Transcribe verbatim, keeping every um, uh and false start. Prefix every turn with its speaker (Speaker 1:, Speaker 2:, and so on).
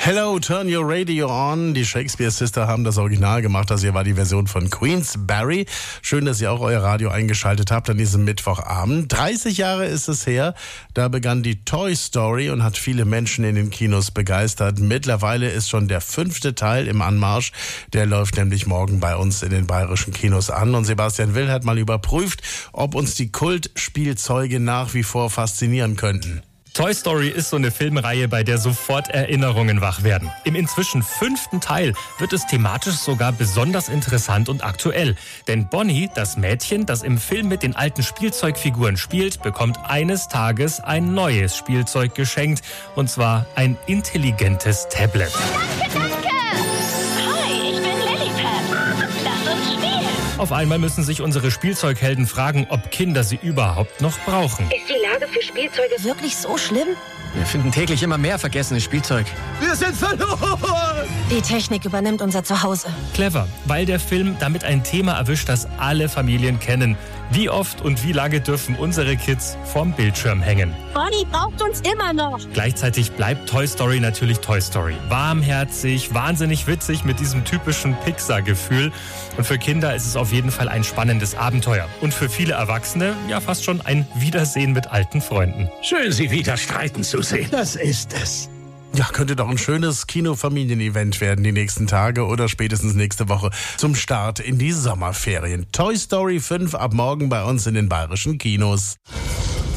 Speaker 1: Hello, turn your radio on. Die Shakespeare Sister haben das Original gemacht. Das hier war die Version von Queensberry. Schön, dass ihr auch euer Radio eingeschaltet habt an diesem Mittwochabend. dreißig Jahre ist es her. Da begann die Toy Story und hat viele Menschen in den Kinos begeistert. Mittlerweile ist schon der fünfte Teil im Anmarsch. Der läuft nämlich morgen bei uns in den bayerischen Kinos an. Und Sebastian Will hat mal überprüft, ob uns die Kultspielzeuge nach wie vor faszinieren könnten.
Speaker 2: Toy Story ist so eine Filmreihe, bei der sofort Erinnerungen wach werden. Im inzwischen fünften Teil wird es thematisch sogar besonders interessant und aktuell. Denn Bonnie, das Mädchen, das im Film mit den alten Spielzeugfiguren spielt, bekommt eines Tages ein neues Spielzeug geschenkt. Und zwar ein intelligentes Tablet.
Speaker 3: Danke, danke! Hi, ich bin Lilliput. Lass uns spielen.
Speaker 2: Auf einmal müssen sich unsere Spielzeughelden fragen, ob Kinder sie überhaupt noch brauchen.
Speaker 3: Ist die Lage für Spielzeuge wirklich so schlimm?
Speaker 4: Wir finden täglich immer mehr vergessenes Spielzeug.
Speaker 5: Wir sind verloren!
Speaker 3: Die Technik übernimmt unser Zuhause.
Speaker 2: Clever, weil der Film damit ein Thema erwischt, das alle Familien kennen. Wie oft und wie lange dürfen unsere Kids vorm Bildschirm hängen?
Speaker 3: Bonnie braucht uns immer noch.
Speaker 2: Gleichzeitig bleibt Toy Story natürlich Toy Story. Warmherzig, wahnsinnig witzig mit diesem typischen Pixar-Gefühl. Und für Kinder ist es auf jeden Fall ein spannendes Abenteuer. Und für viele Erwachsene ja fast schon ein Wiedersehen mit alten Freunden.
Speaker 5: Schön, Sie wieder streiten zu sehen. Das ist es.
Speaker 1: Ja, könnte doch ein schönes Kino-Familien-Event werden die nächsten Tage oder spätestens nächste Woche zum Start in die Sommerferien. Toy Story fünf ab morgen bei uns in den bayerischen Kinos.